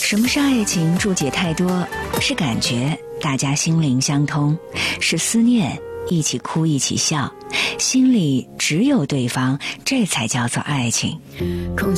什么是爱情？注解太多，是感觉大家心灵相通，是思念一起哭一起笑，心里只有对方，这才叫做爱情。 空